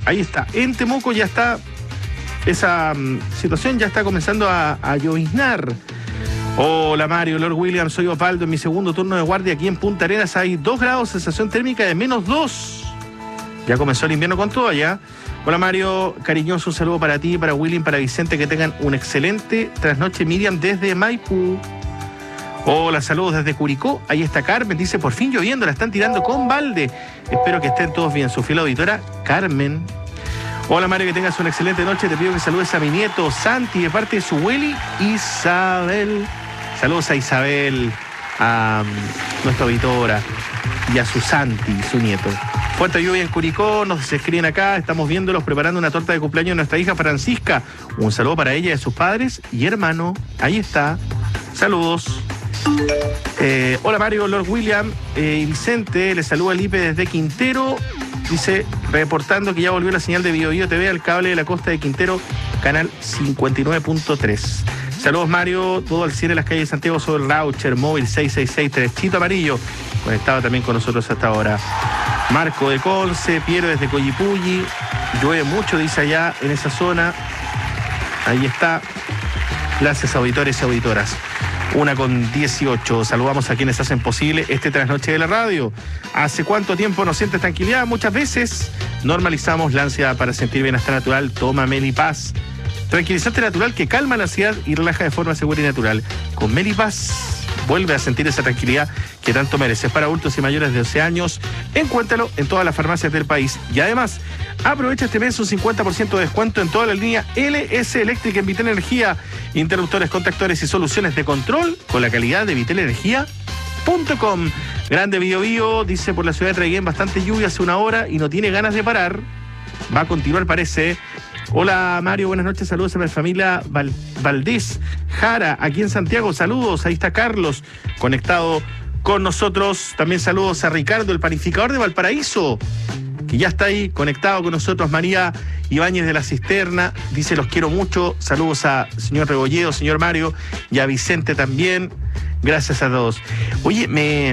Ahí está. En Temuco ya está, esa situación ya está comenzando a lloviznar. Hola Mario, Lord William, soy Osvaldo. En mi segundo turno de guardia aquí en Punta Arenas hay 2 grados, sensación térmica de -2. Ya comenzó el invierno con todo allá. Hola Mario, cariñoso, un saludo para ti, para William, para Vicente, que tengan un excelente trasnoche. Miriam desde Maipú. Hola, saludos desde Curicó. Ahí está Carmen, dice, por fin lloviendo, la están tirando con balde. Espero que estén todos bien. Su fiel auditora, Carmen. Hola Mario, que tengas una excelente noche. Te pido que saludes a mi nieto Santi, de parte de su Willy, Isabel. Saludos a Isabel, a nuestra auditora, y a su Santi, su nieto. Fuerte lluvia en Curicó, nos escriben acá, estamos viéndolos preparando una torta de cumpleaños de nuestra hija Francisca. Un saludo para ella y a sus padres y hermano. Ahí está. Saludos. Hola Mario, Lord William y Vicente, les saluda Lipe desde Quintero. Dice, reportando que ya volvió la señal de BioBio TV al cable de la costa de Quintero, canal 59.3. Saludos Mario, todo al cielo en las calles de Santiago sobre el Raucher, móvil 666, Trechito Amarillo, conectado también con nosotros hasta ahora. Marco de Conce, Piero desde Coyipulli, llueve mucho, dice allá en esa zona. Ahí está. Gracias auditores y auditoras. 1:18. Saludamos a quienes hacen posible este trasnoche de la radio. ¿Hace cuánto tiempo no sientes tranquilidad? Muchas veces normalizamos la ansiedad. Para sentir bienestar natural, toma Melipaz. Tranquilizante natural que calma la ansiedad y relaja de forma segura y natural. Con Melipaz vuelve a sentir esa tranquilidad que tanto mereces. Para adultos y mayores de 12 años, encuéntralo en todas las farmacias del país. Y además, aprovecha este mes un 50% de descuento en toda la línea LS Electric en Vitel Energía. Interruptores, contactores y soluciones de control con la calidad de vitelenergia.com. Grande BioBio, dice, por la ciudad de Traiguén, bastante lluvia hace una hora y no tiene ganas de parar. Va a continuar, parece. Hola Mario, buenas noches, saludos a mi familia Valdés Jara, aquí en Santiago, saludos, ahí está Carlos, conectado con nosotros. También saludos a Ricardo, el panificador de Valparaíso, que ya está ahí conectado con nosotros. María Ibáñez de la Cisterna, dice, los quiero mucho. Saludos a señor Rebolledo, señor Mario, y a Vicente también. Gracias a todos. Oye, me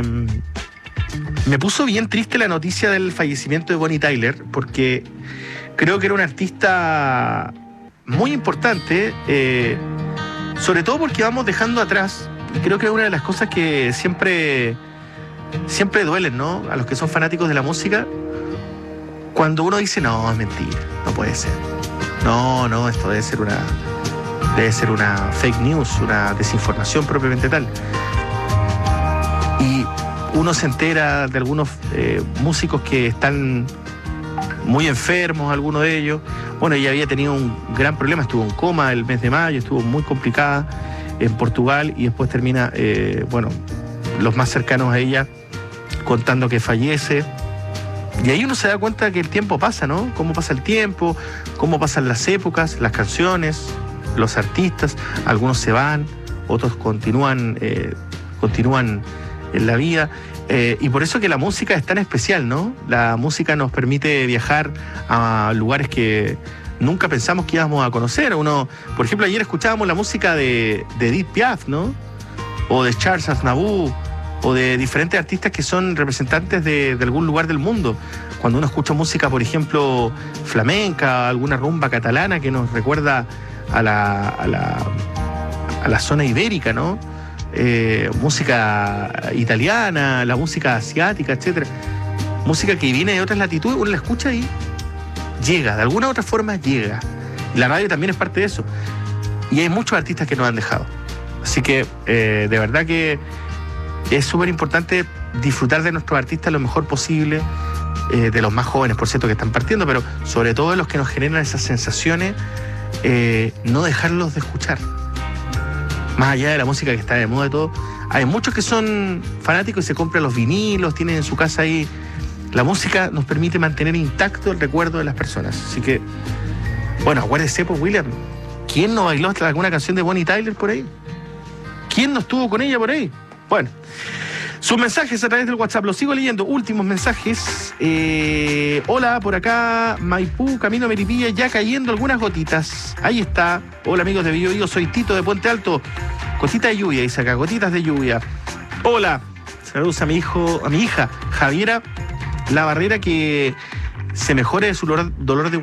puso bien triste la noticia del fallecimiento de Bonnie Tyler, porque creo que era una artista muy importante, sobre todo porque vamos dejando atrás, y creo que es una de las cosas que siempre duelen, ¿no? A los que son fanáticos de la música, cuando uno dice, no, es mentira, no puede ser. No, esto debe ser una fake news, una desinformación propiamente tal. Y uno se entera de algunos músicos que están muy enfermos, algunos de ellos. Bueno, ella había tenido un gran problema, estuvo en coma el mes de mayo, estuvo muy complicada en Portugal y después termina, los más cercanos a ella contando que fallece. Y ahí uno se da cuenta que el tiempo pasa, ¿no? Cómo pasa el tiempo, cómo pasan las épocas, las canciones, los artistas. Algunos se van, otros continúan en la vida. Y por eso que la música es tan especial, ¿no? La música nos permite viajar a lugares que nunca pensamos que íbamos a conocer. Por ejemplo, ayer escuchábamos la música de Edith Piaf, ¿no? O de Charles Aznavour, o de diferentes artistas que son representantes de algún lugar del mundo. Cuando uno escucha música, por ejemplo, flamenca, alguna rumba catalana que nos recuerda a la zona ibérica, ¿no? Música italiana, la música asiática, etcétera. Música que viene de otras latitudes, uno la escucha y llega, de alguna u otra forma llega. La radio también es parte de eso. Y hay muchos artistas que nos han dejado. Así que, de verdad que es súper importante disfrutar de nuestros artistas lo mejor posible, de los más jóvenes, por cierto, que están partiendo, pero sobre todo de los que nos generan esas sensaciones, no dejarlos de escuchar. Más allá de la música que está de moda y todo, hay muchos que son fanáticos y se compran los vinilos, tienen en su casa ahí. La música nos permite mantener intacto el recuerdo de las personas. Así que, bueno, acuérdese, pues, William, ¿quién no bailó hasta alguna canción de Bonnie Tyler por ahí? ¿Quién no estuvo con ella por ahí? Bueno, sus mensajes a través del WhatsApp, los sigo leyendo. Últimos mensajes. Hola, por acá, Maipú, camino a Melipilla, ya cayendo algunas gotitas. Ahí está. Hola, amigos de BioBio, soy Tito de Puente Alto. Gotita de lluvia, dice acá, gotitas de lluvia. Hola, saludos a mi hija, Javiera La Barrera, que se mejore de su dolor de